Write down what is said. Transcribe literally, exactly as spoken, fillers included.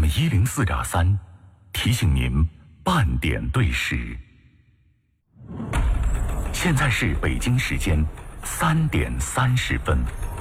M 一零四点三提醒您半点对时。现在是北京时间三点三十分。